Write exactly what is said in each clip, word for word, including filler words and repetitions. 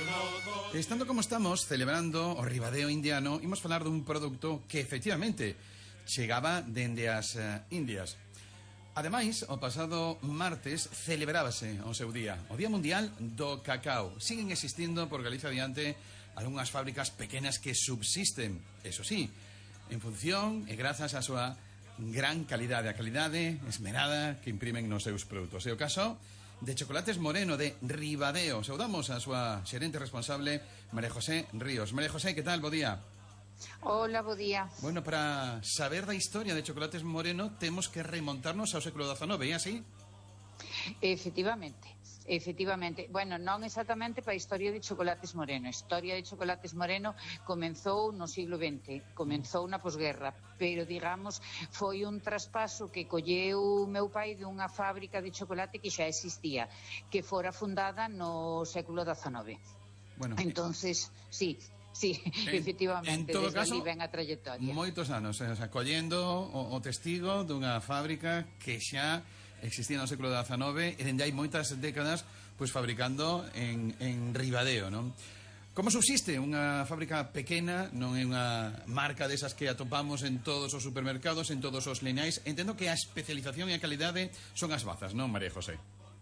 Estando como estamos, celebrando o Ribadeo indiano, imos falar dun produto que efectivamente chegaba dende as uh, Indias. Ademais, o pasado martes celebrábase o seu día, o Día Mundial do Cacao. Siguen existindo por Galicia adiante algunhas fábricas pequenas que subsisten, eso sí, en función e grazas á súa gran calidade, a calidade esmerada que imprimen nos seus produtos. É o caso de Chocolates Moreno de Ribadeo. Saudamos a súa xerente responsable, María José Ríos. María José, que tal? Bo día. Hola, bo día. Bueno, para saber da historia de Chocolates Moreno temos que remontarnos ao século dezanove, é así? Efectivamente, efectivamente. Bueno, non exactamente para a historia de Chocolates Moreno. A historia de Chocolates Moreno comenzou no siglo vinte, comenzou na posguerra, pero, digamos, foi un traspaso que colleu meu pai dunha fábrica de chocolate que xa existía, que fora fundada no século dezanove. Bueno, entonces, sí, sí, en, efectivamente, en todo desde caso, ali ven a trayectoria. Moitos anos, o sea, collendo o, o testigo dunha fábrica que xa existía no século dezanove e dende hai moitas décadas pois fabricando en, en Ribadeo, non? Como subsiste unha fábrica pequena, non é unha marca desas que atopamos en todos os supermercados, en todos os lineais? Entendo que a especialización e a calidade son as bazas, non, María José?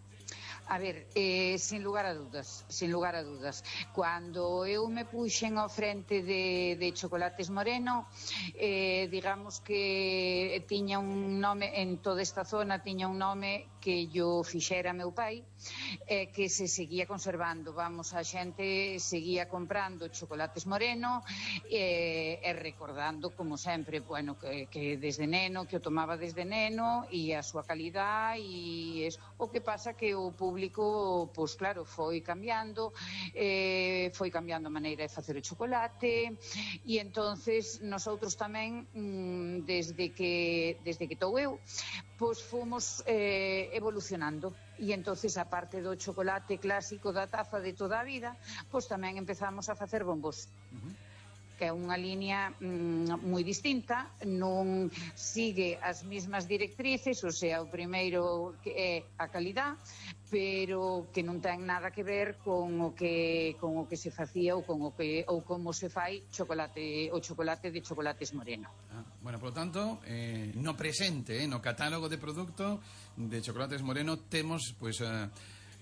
A ver, eh, sin lugar a dudas, sin lugar a dudas. Cuando eu me puxen ao frente de, de Chocolates Moreno, eh, digamos que tiña un nome, en toda esta zona tiña un nome que yo fixera meu pai, eh, que se seguía conservando. Vamos, a xente seguía comprando Chocolates Moreno eh, e recordando, como sempre, bueno, que, que desde neno, que o tomaba desde neno, e a súa calidad, e es, o que pasa que o público, pois claro, foi cambiando, eh, foi cambiando a maneira de facer o chocolate, e entonces nosotros tamén, mmm, desde que desde que estou eu, pois fomos eh, evolucionando, e entonces a parte do chocolate clásico da taza de toda a vida, pois tamén empezamos a facer bombos. Uh-huh. Que é unha línea mm, moi distinta, non sigue as mesmas directrices, o sea, o primeiro que é a calidad, pero que non ten nada que ver con o que con o que se facía ou con o que ou como se fai chocolate, o chocolate de Chocolates Moreno. Ah, bueno, por lo tanto, eh, no presente, eh, no catálogo de produto de Chocolates Moreno temos pois pues, uh,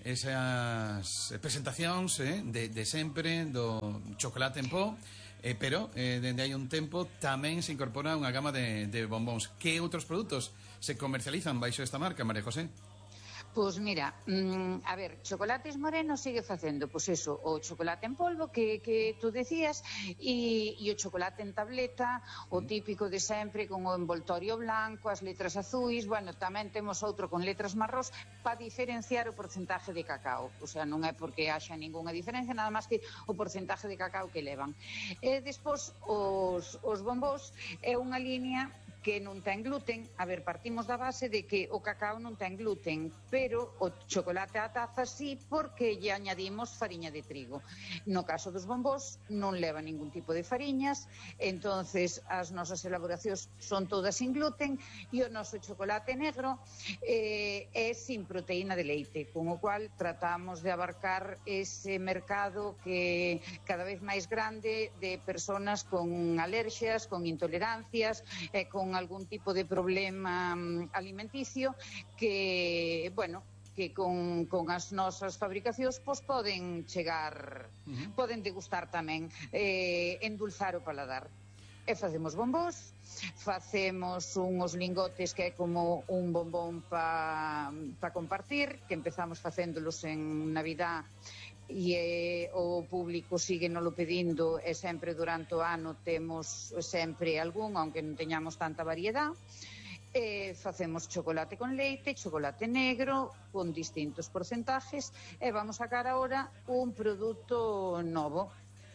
esas presentacións eh, de, de sempre do chocolate en pó. Eh, pero, eh, dende hai un tempo tamén se incorpora unha gama de, de bombóns. Que outros produtos se comercializan baixo esta marca, María José? Pois mira, mmm, a ver, Chocolates Moreno sigue facendo, pois eso, o chocolate en polvo que, que tú decías, e, e o chocolate en tableta, o típico de sempre, con o envoltorio blanco, as letras azuis. Bueno, tamén temos outro con letras marrós para diferenciar o porcentaje de cacao. O sea, non é porque haxa ningunha diferencia, nada máis que o porcentaje de cacao que levan. E despois, os, os bombós é unha línea que non ten gluten. A ver, partimos da base de que o cacao non ten gluten, pero o chocolate á taza sí, porque lle añadimos fariña de trigo. No caso dos bombós non leva ningún tipo de fariñas, entonces as nosas elaboracións son todas sin gluten, e o noso chocolate negro eh, é sin proteína de leite, con o cual tratamos de abarcar ese mercado que cada vez máis grande de personas con alerxias, con intolerancias, e eh, con algún tipo de problema um, alimenticio que, bueno, que con, con as nosas fabricacións pois poden chegar, uh-huh. poden degustar tamén, eh, endulzar o paladar. E facemos bombós, facemos unhos lingotes que é como un bombón para pa compartir, que empezamos facéndolos en Navidad, e eh, o público sigue nolo pedindo, e sempre durante o ano temos sempre algún, aunque non teñamos tanta variedade. E facemos chocolate con leite, chocolate negro, con distintos porcentajes, e vamos sacar agora un produto novo,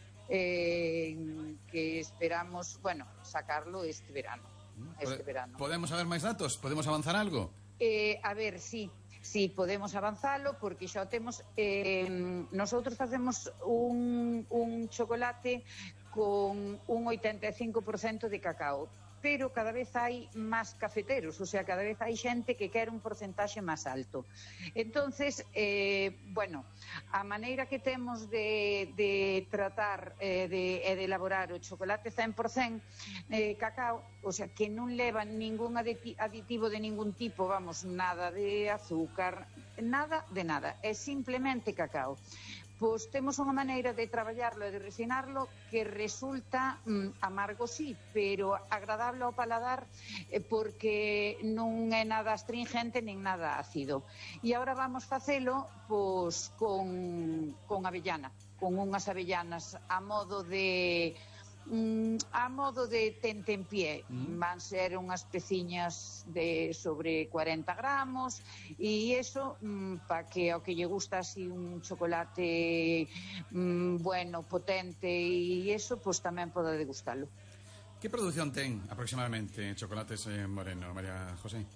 eh, que esperamos, bueno, sacarlo este verano. Este verano. Podemos saber máis datos? Podemos avanzar algo? Eh, a ver, sí. Sí, podemos avanzalo, porque xa temos, eh, nosotros facemos un, un chocolate con un oitenta e cinco por cento de cacao, pero cada vez hai máis cafeteros, o sea, cada vez hai xente que quere un porcentaxe máis alto. Entonces, eh, bueno, a maneira que temos de, de tratar e eh, de, eh, de elaborar o chocolate cen por cen eh, cacao, o sea, que non leva ningún aditivo de ningún tipo, vamos, nada de azúcar, nada de nada, é simplemente cacao. Pois temos unha maneira de traballarlo e de refinarlo que resulta mm, amargo sí, pero agradable ao paladar eh, porque non é nada astringente nin nada ácido. E agora vamos facelo pois, con, con avellana, con unhas avellanas a modo de... a modo de tentempié. Mm. Van ser unhas peciñas de sobre cuarenta gramos e iso mm, para que ao que lle gusta así un chocolate mm, bueno, potente e iso, pois tamén poda degustalo. Que produción ten aproximadamente Chocolates eh, Moreno, María José?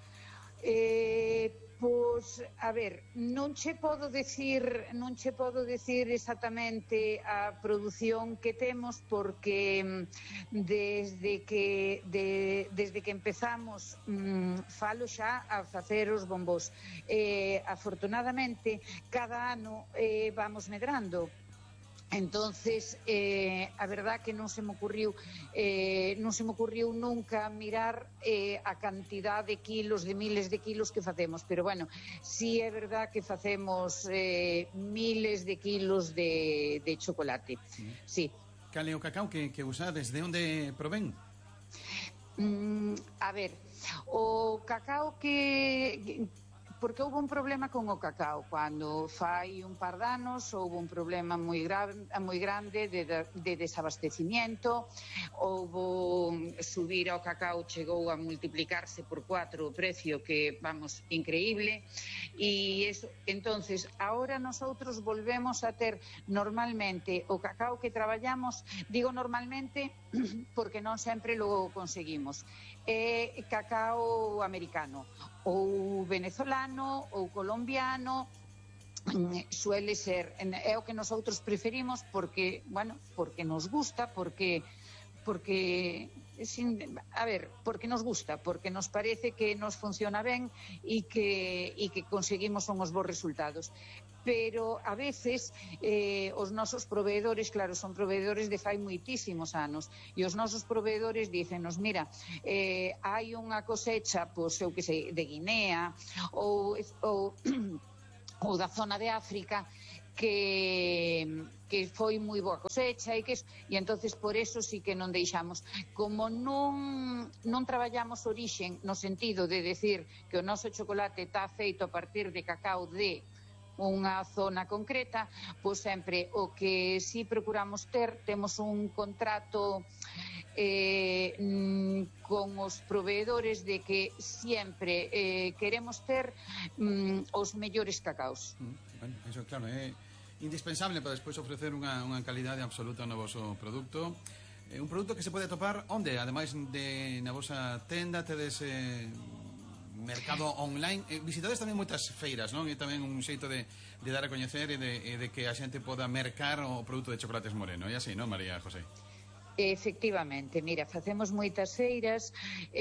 Eh... Pois, a ver, non che podo decir, non che podo decir exactamente a produción que temos porque desde que de, desde que empezamos mmm, falo xa a facer os bombós. Eh, afortunadamente, cada ano eh, vamos medrando. Entonces, eh, a verdad que non se me ocurriu eh, non se me ocurriu nunca mirar eh, a cantidad de kilos, de miles de kilos que facemos, pero bueno, sí é verdad que facemos eh, miles de kilos de, de chocolate, sí. Sí. Cal é o cacao que, que usades? De onde provén? Mm, a ver, o cacao que... Porque houve un problema con o cacao cando fai un par de anos, houve un problema moi grave, moi grande de, de desabastecimiento, houve subir ao cacao, chegou a multiplicarse por cuatro o precio, que vamos, increíble, e eso, entonces ahora nosotros volvemos a ter normalmente o cacao que traballamos, digo normalmente porque non sempre lo conseguimos, é cacao americano ou venezolano ou colombiano, suele ser, é o que nosotros preferimos porque, bueno, porque nos gusta, porque porque sin, a ver, porque nos gusta, porque nos parece que nos funciona ben e que e que conseguimos unhos bons resultados. Pero a veces eh, os nosos proveedores, claro, son proveedores de fai moitísimos anos, e os nosos proveedores dícenos, mira, eh, hai unha cosecha, pois, eu que sei, de Guinea ou, ou, ou da zona de África que que foi moi boa cosecha e que e entonces por eso sí que non deixamos, como non non traballamos orixen no sentido de decir que o noso chocolate está feito a partir de cacao de unha zona concreta, pois sempre o que si procuramos ter, temos un contrato eh, con os proveedores de que sempre eh, queremos ter mm, os mellores cacaos. Mm, bueno, eso claro, é indispensable para despois ofrecer unha, unha calidade absoluta no voso produto. Eh, un produto que se pode atopar onde, ademais de na vosa tenda, tedes eh, mercado online, eh, visitades tamén moitas feiras, non? E tamén un xeito de, de dar a coñecer e de, e de que a xente poda mercar o produto de Chocolates Moreno, e así, non, María José? Efectivamente, mira, facemos moitas feiras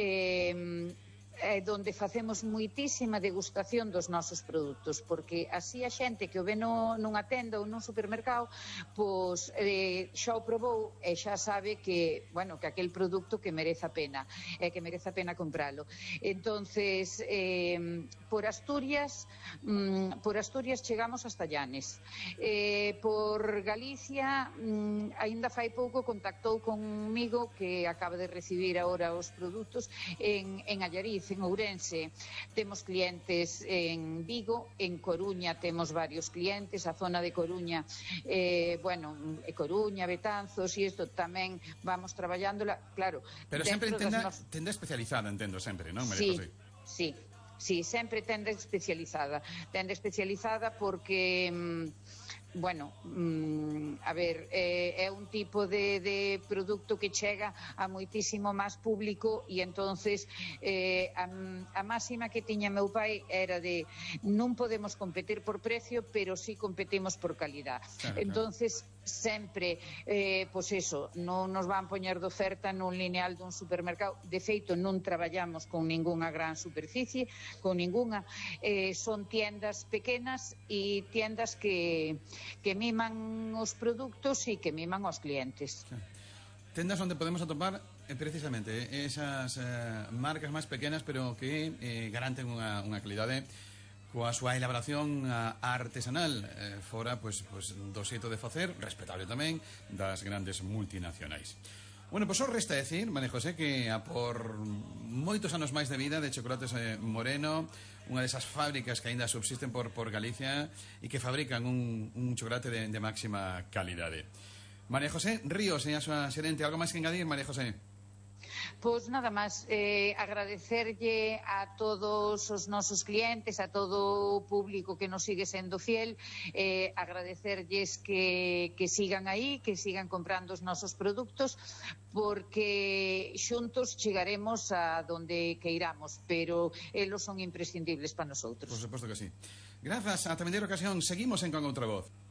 eh, eh, donde facemos moitísima degustación dos nosos produtos, porque así a xente que o ve no, nunha tenda ou nun supermercado, pois eh, xa o probou e xa sabe que, bueno, que aquel produto que merece a pena, e eh, que merece a pena compralo. Entonces, eh, por Asturias, mm, por Asturias chegamos hasta Llanes. Eh, por Galicia, mm, aínda fai pouco contactou conmigo, que acaba de recibir agora os produtos en, en Allariz, en Ourense. Temos clientes en Vigo, en Coruña temos varios clientes, a zona de Coruña, eh, bueno, Coruña, Betanzos, e isto tamén vamos traballándola, claro. Pero sempre tenda, nos... tenda especializada, entendo, sempre, non, María José? Sí, sí. Sí, sempre tenda especializada. Tenda especializada porque, bueno, mm, a ver, eh, é un tipo de, de produto que chega a moitísimo máis público e entonces eh, a, a máxima que tiña meu pai era de non podemos competir por precio, pero sí competimos por calidad. Claro, entonces, claro. sempre, eh, pois eso, non nos van poñer de oferta nun lineal dun supermercado. De feito, non traballamos con ningunha gran superficie, con ningunha. Eh, son tiendas pequenas e tiendas que, que miman os produtos e que miman os clientes. Sí. Tendas onde podemos atopar eh, precisamente eh, esas eh, marcas máis pequenas, pero que eh, garanten unha, unha calidade coa súa elaboración a, artesanal, eh, fora pues, pues, do xeito de facer, respetable tamén, das grandes multinacionais. Bueno, pois pues, só resta decir, María José, que a por moitos anos máis de vida de Chocolates eh, Moreno, unha desas fábricas que aínda subsisten por, por Galicia e que fabrican un, un chocolate de, de máxima calidade. María José Ríos, e a súa xerente, algo máis que engadir, María José? Pois nada máis, eh, agradecerlle a todos os nosos clientes, a todo o público que nos sigue sendo fiel, eh, agradecerlles que, que sigan aí, que sigan comprando os nosos produtos, porque xuntos chegaremos a donde queiramos, pero elos son imprescindibles para nosotros. Por suposto que sí. Grazas, ata a vindeira ocasión, seguimos en Con Outra Voz.